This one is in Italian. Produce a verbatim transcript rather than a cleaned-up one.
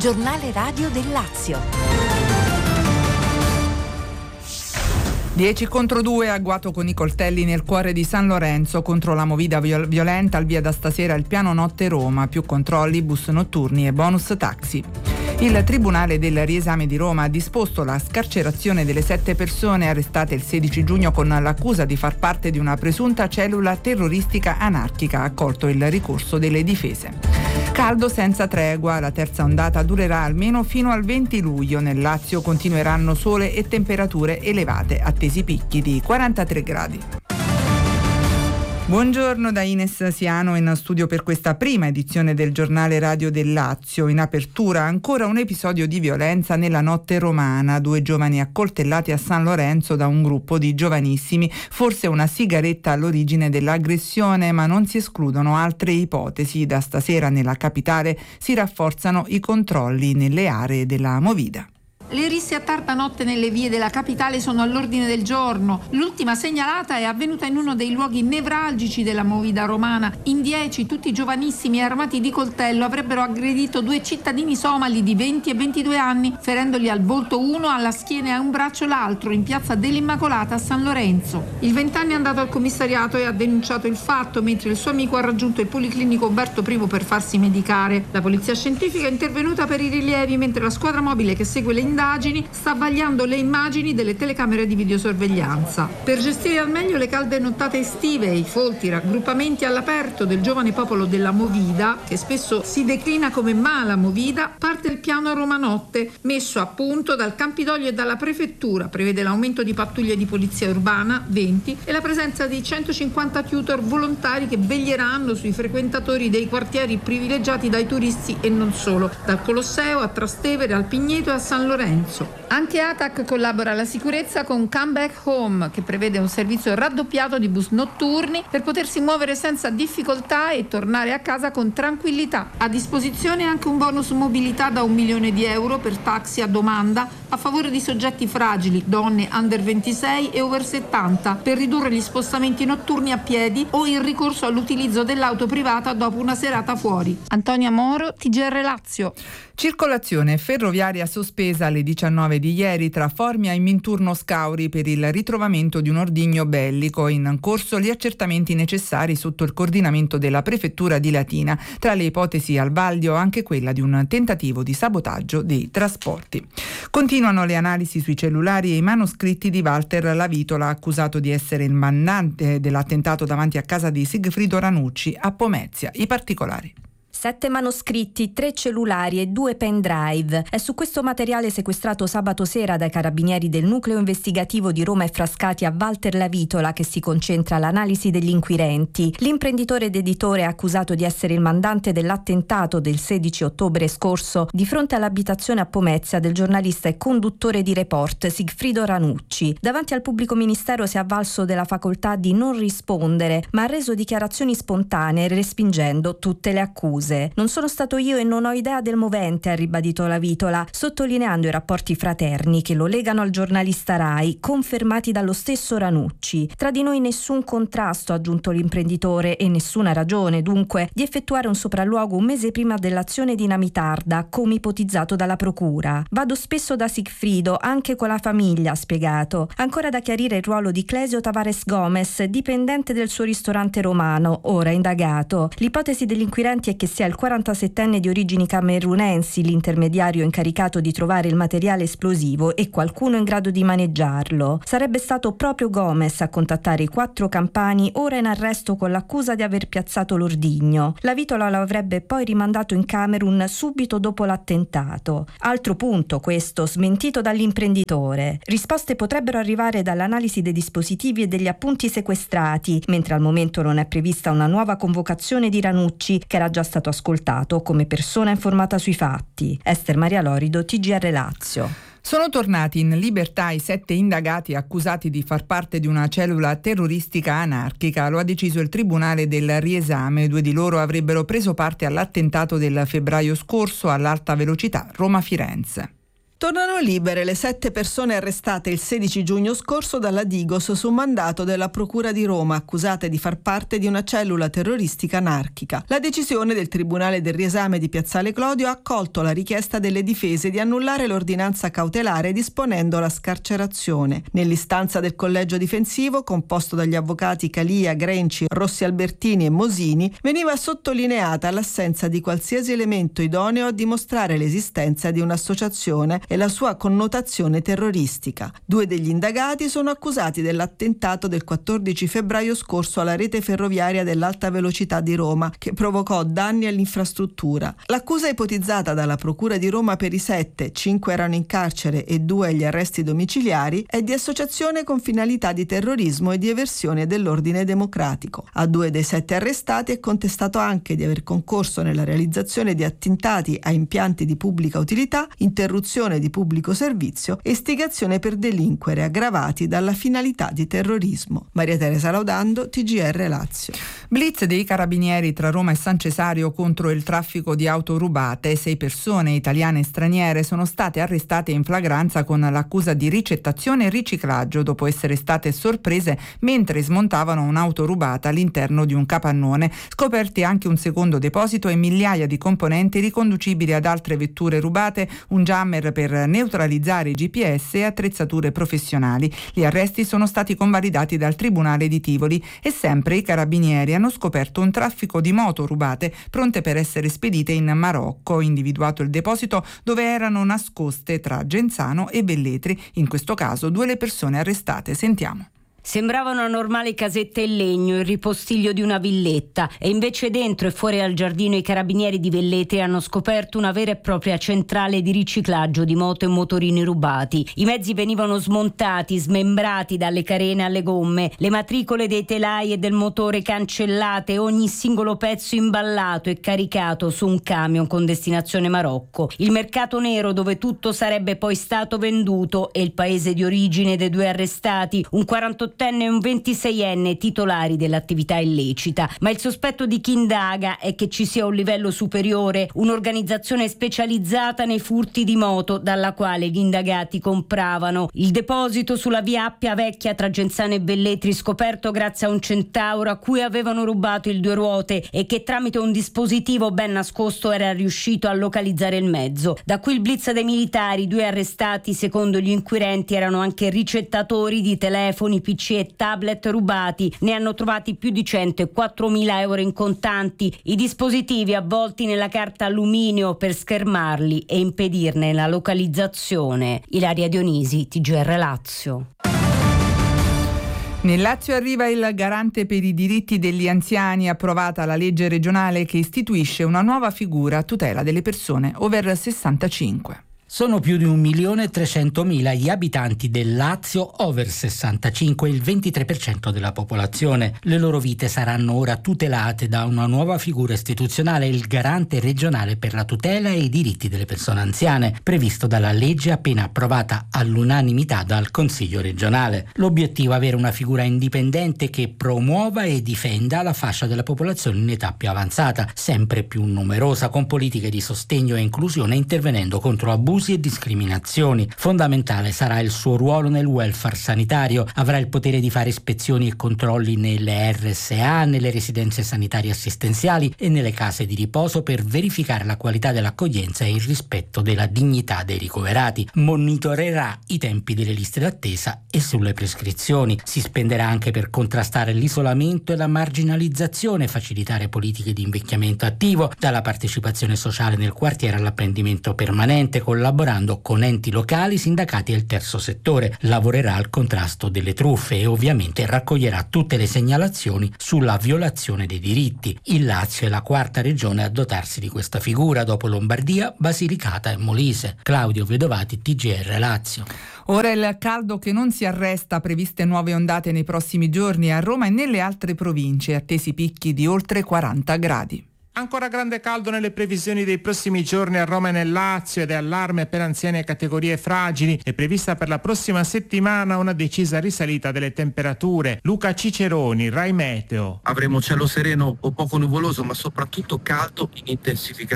Giornale radio del Lazio. dieci contro due, agguato con i coltelli nel cuore di San Lorenzo contro la movida viol- violenta al via da stasera il piano notte Roma, più controlli, bus notturni e bonus taxi. Il Tribunale del Riesame di Roma ha disposto la scarcerazione delle sette persone arrestate il sedici giugno con l'accusa di far parte di una presunta cellula terroristica anarchica, ha accolto il ricorso delle difese. Caldo senza tregua, la terza ondata durerà almeno fino al venti luglio. Nel Lazio continueranno sole e temperature elevate, attesi picchi di quarantatré gradi. Buongiorno da Ines Siano in studio per questa prima edizione del Giornale Radio del Lazio. In apertura ancora un episodio di violenza nella notte romana, due giovani accoltellati a San Lorenzo da un gruppo di giovanissimi, forse una sigaretta all'origine dell'aggressione, ma non si escludono altre ipotesi. Da stasera nella capitale si rafforzano i controlli nelle aree della movida. Le risse a tarda notte nelle vie della capitale sono all'ordine del giorno. L'ultima segnalata è avvenuta in uno dei luoghi nevralgici della movida romana. In dieci, tutti giovanissimi e armati di coltello, avrebbero aggredito due cittadini somali di venti e ventidue anni, ferendoli al volto uno, alla schiena e a un braccio l'altro, in piazza dell'Immacolata a San Lorenzo. Il ventenne è andato al commissariato e ha denunciato il fatto, mentre il suo amico ha raggiunto il Policlinico Umberto I per farsi medicare. La polizia scientifica è intervenuta per i rilievi, mentre la squadra mobile che segue le indagini sta vagliando le immagini delle telecamere di videosorveglianza. Per gestire al meglio le calde nottate estive e i folti raggruppamenti all'aperto del giovane popolo della movida, che spesso si declina come mala movida, parte il piano Roma Notte, messo a punto dal Campidoglio e dalla prefettura. Prevede l'aumento di pattuglie di polizia urbana, venti, e la presenza di centocinquanta tutor volontari che veglieranno sui frequentatori dei quartieri privilegiati dai turisti e non solo, dal Colosseo a Trastevere, al Pigneto e a San Lorenzo. Anche A T A C collabora alla sicurezza con Come Back Home, che prevede un servizio raddoppiato di bus notturni per potersi muovere senza difficoltà e tornare a casa con tranquillità. A disposizione anche un bonus mobilità da un milione di euro per taxi a domanda a favore di soggetti fragili, donne under ventisei e over settanta, per ridurre gli spostamenti notturni a piedi o il ricorso all'utilizzo dell'auto privata dopo una serata fuori. Antonia Moro, T G R Lazio. Circolazione ferroviaria sospesa alle diciannove di ieri tra Formia e Minturno Scauri per il ritrovamento di un ordigno bellico. In corso gli accertamenti necessari sotto il coordinamento della prefettura di Latina. Tra le ipotesi al vaglio anche quella di un tentativo di sabotaggio dei trasporti. Continuano le analisi sui cellulari e i manoscritti di Walter Lavitola, accusato di essere il mandante dell'attentato davanti a casa di Sigfrido Ranucci a Pomezia. I particolari. Sette manoscritti, tre cellulari e due pendrive. È su questo materiale sequestrato sabato sera dai carabinieri del nucleo investigativo di Roma e Frascati a Walter Lavitola che si concentra l'analisi degli inquirenti. L'imprenditore ed editore è accusato di essere il mandante dell'attentato del sedici ottobre scorso di fronte all'abitazione a Pomezia del giornalista e conduttore di Report Sigfrido Ranucci. Davanti al pubblico ministero si è avvalso della facoltà di non rispondere, ma ha reso dichiarazioni spontanee respingendo tutte le accuse. Non sono stato io e non ho idea del movente, ha ribadito Lavitola, sottolineando i rapporti fraterni che lo legano al giornalista Rai, confermati dallo stesso Ranucci. Tra di noi nessun contrasto, ha aggiunto l'imprenditore, e nessuna ragione, dunque, di effettuare un sopralluogo un mese prima dell'azione dinamitarda, come ipotizzato dalla procura. Vado spesso da Sigfrido, anche con la famiglia, ha spiegato. Ancora da chiarire il ruolo di Clesio Tavares Gomez, dipendente del suo ristorante romano, ora indagato. L'ipotesi degli inquirenti è che sia il quarantasettenne di origini camerunensi l'intermediario incaricato di trovare il materiale esplosivo e qualcuno in grado di maneggiarlo. Sarebbe stato proprio Gomez a contattare i quattro campani ora in arresto con l'accusa di aver piazzato l'ordigno. Lavitola lo avrebbe poi rimandato in Camerun subito dopo l'attentato. Altro punto questo, smentito dall'imprenditore. Risposte potrebbero arrivare dall'analisi dei dispositivi e degli appunti sequestrati, mentre al momento non è prevista una nuova convocazione di Ranucci, che era già stato ascoltato come persona informata sui fatti. Ester Maria Lorido, T G R Lazio. Sono tornati in libertà i sette indagati accusati di far parte di una cellula terroristica anarchica. Lo ha deciso il Tribunale del Riesame. Due di loro avrebbero preso parte all'attentato del febbraio scorso all'alta velocità Roma-Firenze. Tornano libere le sette persone arrestate il sedici giugno scorso dalla Digos su mandato della Procura di Roma, accusate di far parte di una cellula terroristica anarchica. La decisione del Tribunale del Riesame di Piazzale Clodio ha accolto la richiesta delle difese di annullare l'ordinanza cautelare disponendo la scarcerazione. Nell'istanza del collegio difensivo, composto dagli avvocati Calia, Grenci, Rossi Albertini e Mosini, veniva sottolineata l'assenza di qualsiasi elemento idoneo a dimostrare l'esistenza di un'associazione e la sua connotazione terroristica. Due degli indagati sono accusati dell'attentato del quattordici febbraio scorso alla rete ferroviaria dell'alta velocità di Roma, che provocò danni all'infrastruttura. L'accusa ipotizzata dalla Procura di Roma per i sette, cinque erano in carcere e due agli arresti domiciliari, è di associazione con finalità di terrorismo e di eversione dell'ordine democratico. A due dei sette arrestati è contestato anche di aver concorso nella realizzazione di attentati a impianti di pubblica utilità, interruzione di pubblico servizio e istigazione per delinquere aggravati dalla finalità di terrorismo. Maria Teresa Laudando, T G R Lazio. Blitz dei carabinieri tra Roma e San Cesario contro il traffico di auto rubate. Sei persone italiane e straniere sono state arrestate in flagranza con l'accusa di ricettazione e riciclaggio dopo essere state sorprese mentre smontavano un'auto rubata all'interno di un capannone. Scoperti anche un secondo deposito e migliaia di componenti riconducibili ad altre vetture rubate, un jammer per neutralizzare i G P S e attrezzature professionali. Gli arresti sono stati convalidati dal Tribunale di Tivoli e sempre i carabinieri hanno scoperto un traffico di moto rubate pronte per essere spedite in Marocco, individuato il deposito dove erano nascoste tra Genzano e Velletri. In questo caso due le persone arrestate. Sentiamo. Sembrava una normale casetta in legno, il ripostiglio di una villetta, e invece dentro e fuori al giardino i carabinieri di Velletri hanno scoperto una vera e propria centrale di riciclaggio di moto e motorini rubati. I mezzi venivano smontati, smembrati dalle carene alle gomme, le matricole dei telai e del motore cancellate, ogni singolo pezzo imballato e caricato su un camion con destinazione Marocco. Il mercato nero dove tutto sarebbe poi stato venduto e il paese di origine dei due arrestati, un quarantottenne e un ventiseienne titolari dell'attività illecita. Ma il sospetto di chi indaga è che ci sia un livello superiore, un'organizzazione specializzata nei furti di moto dalla quale gli indagati compravano. Il deposito sulla via Appia Vecchia tra Genzano e Velletri, scoperto grazie a un centauro a cui avevano rubato il due ruote e che tramite un dispositivo ben nascosto era riuscito a localizzare il mezzo. Da qui il blitz dei militari. Due arrestati, secondo gli inquirenti, erano anche ricettatori di telefoni, P C e tablet rubati. Ne hanno trovati più di cento e quattromila euro in contanti. I dispositivi avvolti nella carta alluminio per schermarli e impedirne la localizzazione. Ilaria Dionisi, T G R Lazio. Nel Lazio arriva il garante per i diritti degli anziani, approvata la legge regionale che istituisce una nuova figura a tutela delle persone over sessantacinque. Sono più di un milione e trecentomila gli abitanti del Lazio over sessantacinque, il ventitré per cento della popolazione. Le loro vite saranno ora tutelate da una nuova figura istituzionale, il garante regionale per la tutela e i diritti delle persone anziane, previsto dalla legge appena approvata all'unanimità dal Consiglio regionale. L'obiettivo è avere una figura indipendente che promuova e difenda la fascia della popolazione in età più avanzata, sempre più numerosa, con politiche di sostegno e inclusione, intervenendo contro abusi e discriminazioni. Fondamentale sarà il suo ruolo nel welfare sanitario. Avrà il potere di fare ispezioni e controlli nelle R S A, nelle residenze sanitarie assistenziali e nelle case di riposo per verificare la qualità dell'accoglienza e il rispetto della dignità dei ricoverati. Monitorerà i tempi delle liste d'attesa e sulle prescrizioni. Si spenderà anche per contrastare l'isolamento e la marginalizzazione, facilitare politiche di invecchiamento attivo, dalla partecipazione sociale nel quartiere all'apprendimento permanente, collaborando con enti locali, sindacati e il terzo settore. Lavorerà al contrasto delle truffe e ovviamente raccoglierà tutte le segnalazioni sulla violazione dei diritti. Il Lazio è la quarta regione a dotarsi di questa figura, dopo Lombardia, Basilicata e Molise. Claudio Vedovati, T G R Lazio. Ora il caldo che non si arresta, previste nuove ondate nei prossimi giorni a Roma e nelle altre province, attesi picchi di oltre quaranta gradi. Ancora grande caldo nelle previsioni dei prossimi giorni a Roma e nel Lazio ed è allarme per anziani e categorie fragili. È prevista per la prossima settimana una decisa risalita delle temperature. Luca Ciceroni, Rai Meteo. Avremo cielo sereno o poco nuvoloso, ma soprattutto caldo in intensificazione.